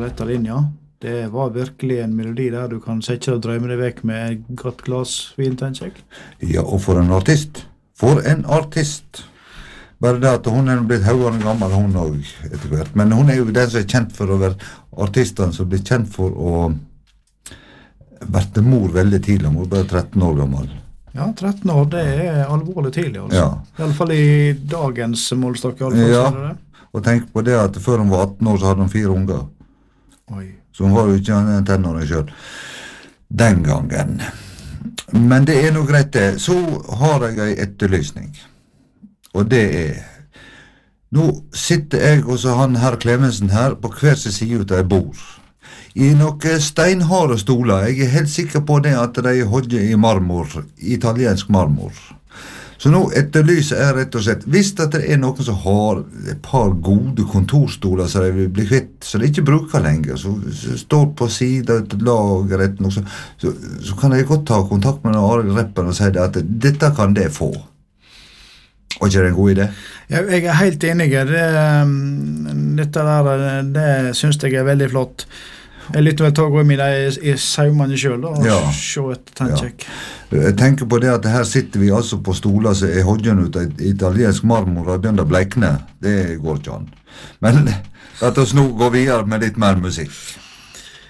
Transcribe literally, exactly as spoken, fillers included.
lette linja. Det var virkelig en melodi der du kan sette og drømme deg vekk med et godt glass vin, tenker jeg. Ja, og for en artist. For en artist. Bare det at hun er blitt høyere gammel, hun også, etter hvert. Men hun er jo den som er kjent for å være artisten, som blir kjent for å være mor veldig tidlig. Hun var bare tretten år gammel. Ja, tretten år, det er alvorlig tidlig, altså. Ja. I alle fall i dagens målstokk. Ja, og tenk på det at før hun var atten år, så hadde hun fire unger. Oi. Så hun var jo ikke en tenåring selv. Den gangen. Men det er noe greit det. Så har jeg en etterlysning. Og det er... Nå sitter jeg og så han herr Klemensen her på hver sin side ut av et bord. I noen steinharde stoler. Jeg er helt sikker på det at de hodger i marmor, italiensk marmor. Så nå etterlyser jeg rett og slett, hvis det er noen som har et par gode kontorstoler som de vil bli kvitt, så de ikke bruker lenger, så, så står på siden av lageret, så, så, så kan jeg godt ta kontakt med Arild Reppen og si det at dette kan det få. Og ikke det en god idé? Ja, jeg er helt enig. Det, dette der, det synes jeg er veldig flott. Jeg lytter vel til å gå inn i det i saumene selv, og ja. Se etter tennkjekk. Ja. Jeg tenker på det at her sitter vi altså på stoler som er hodgen ut av italiensk marmor og begynner å bleikne. Det går ikke an. Men la oss nå gå videre med litt mer musikk.